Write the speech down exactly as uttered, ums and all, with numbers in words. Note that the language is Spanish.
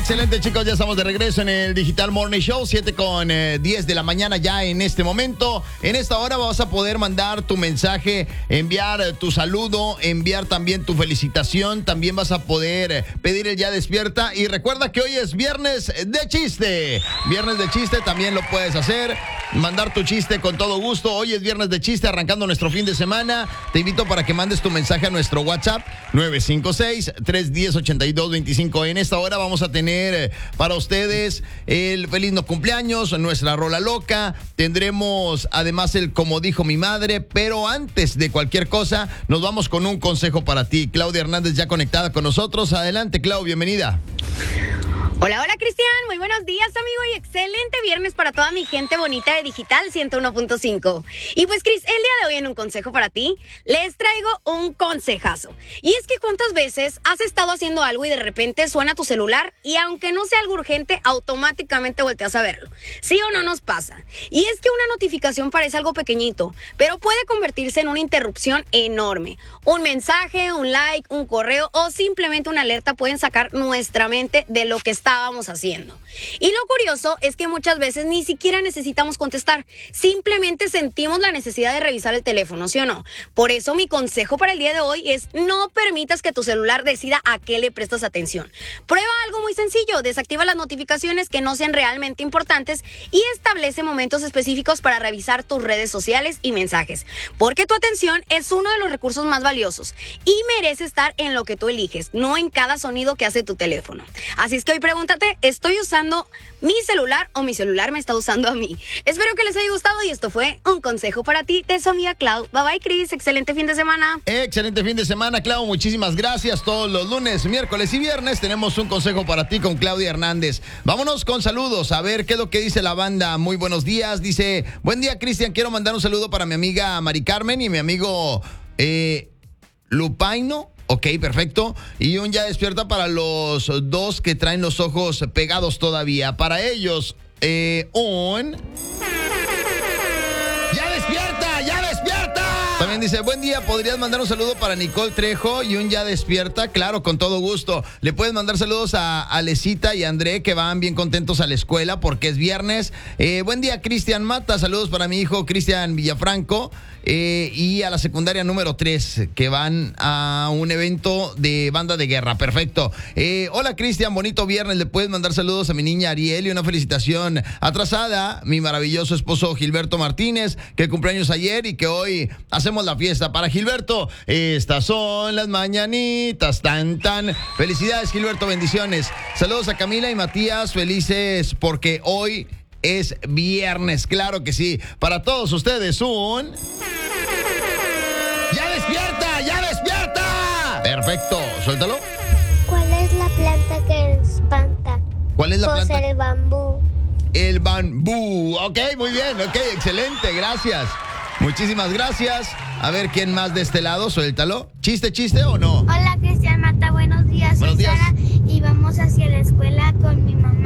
Excelente, chicos, ya estamos de regreso en el Digital Morning Show, siete con diez de la mañana ya en este momento. En esta hora vas a poder mandar tu mensaje, enviar tu saludo, enviar también tu felicitación. También vas a poder pedir el Ya Despierta. Y recuerda que hoy es viernes de chiste. Viernes de chiste también lo puedes hacer. Mandar tu chiste con todo gusto. Hoy es viernes de chiste, arrancando nuestro fin de semana. Te invito para que mandes tu mensaje a nuestro WhatsApp nueve cinco seis, tres uno cero, ocho dos dos cinco. En esta hora vamos a tener para ustedes el feliz no cumpleaños, nuestra rola loca. Tendremos además el como dijo mi madre. Pero antes de cualquier cosa, nos vamos con un consejo para ti. Claudia Hernández ya conectada con nosotros. Adelante, Clau, bienvenida. Hola, hola Cristian, muy buenos días amigo y excelente viernes para toda mi gente bonita de Digital ciento uno punto cinco. Y pues Cris, el día de hoy en un consejo para ti, les traigo un consejazo. Y es que cuántas veces has estado haciendo algo y de repente suena tu celular y aunque no sea algo urgente, automáticamente volteas a verlo. ¿Sí o no nos pasa? Y es que una notificación parece algo pequeñito, pero puede convertirse en una interrupción enorme. Un mensaje, un like, un correo o simplemente una alerta pueden sacar nuestra mente de lo que está estábamos haciendo. Y lo curioso es que muchas veces ni siquiera necesitamos contestar, simplemente sentimos la necesidad de revisar el teléfono, ¿sí o no? Por eso mi consejo para el día de hoy es no permitas que tu celular decida a qué le prestas atención. Prueba algo muy sencillo, desactiva las notificaciones que no sean realmente importantes y establece momentos específicos para revisar tus redes sociales y mensajes, porque tu atención es uno de los recursos más valiosos y merece estar en lo que tú eliges, no en cada sonido que hace tu teléfono. Así es que hoy pregúntate, ¿estoy usando mi celular o mi celular me está usando a mí? Espero que les haya gustado y esto fue un consejo para ti de su amiga Clau. Bye bye, Cris. Excelente fin de semana. Excelente fin de semana, Clau. Muchísimas gracias. Todos los lunes, miércoles y viernes tenemos un consejo para ti con Claudia Hernández. Vámonos con saludos. A ver qué es lo que dice la banda. Muy buenos días. Dice, buen día, Cristian. Quiero mandar un saludo para mi amiga Mari Carmen y mi amigo eh, Lupaino. Ok, perfecto. Y un ya despierta para los dos que traen los ojos pegados todavía. Para ellos, eh, un... ¡Ya despierta! ¡Ya despierta! También dice, buen día, ¿podrías mandar un saludo para Nicole Trejo y un ya despierta? Claro, con todo gusto. Le puedes mandar saludos a Alecita y a André, que van bien contentos a la escuela porque es viernes. Eh, buen día, Cristian Mata. Saludos para mi hijo Cristian Villafranco. Eh, y a la secundaria número tres, que van a un evento de banda de guerra. Perfecto. Eh, hola, Cristian, bonito viernes. Le puedes mandar saludos a mi niña Ariel y una felicitación atrasada. Mi maravilloso esposo Gilberto Martínez, que cumpleaños ayer y que hoy hacemos la fiesta. Para Gilberto, estas son las mañanitas. Tan, tan. Felicidades, Gilberto, bendiciones. Saludos a Camila y Matías, felices porque hoy es viernes, claro que sí. Para todos ustedes un... ¡Ya despierta! ¡Ya despierta! Perfecto, suéltalo. ¿Cuál es la planta que espanta? ¿Cuál es la pues planta? el bambú. El bambú. Ok, muy bien, ok, excelente, gracias. Muchísimas gracias. A ver, ¿quién más de este lado? Suéltalo. ¿Chiste, chiste o no? Hola, Cristian Mata, buenos días. Buenos Soy días. Sara y vamos hacia la escuela con mi mamá.